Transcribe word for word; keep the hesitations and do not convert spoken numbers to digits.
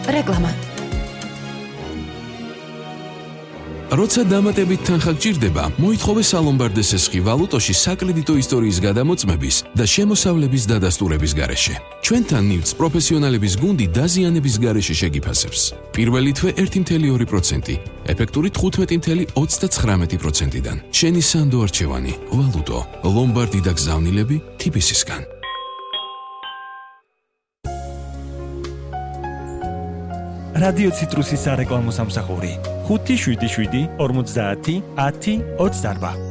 რეკლამა. როცა დამატებით თანხა გჭირდება, მოითხოვე სალომბარდე სესხი ვალუტოში საკრედიტო ისტორიის გადამოწმების და შემოსავლების დადასტურების გარეშე. ჩვენთან ნივთს პროფესიონალების გუნდი დაზიანების გარეშე შეგიფასებს. პირველი თვე ერთი კoma ორი პროცენტი, ეფექტური თხუთმეტი კoma ოცდაცხრამეტი პროცენტიდან. შენი სანდო არჩევანი, ვალუტო, ლომბარდი და გზავნილები თიბისისგან. რადიო ციტრუსის სარეკლამო სამსახური ხუთი შვიდი შვიდი ორმოცდაათი ათი ოცდაარბა.